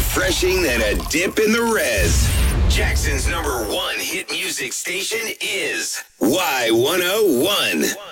refreshing than a dip in the res. Jackson's #1 hit music station is Y101.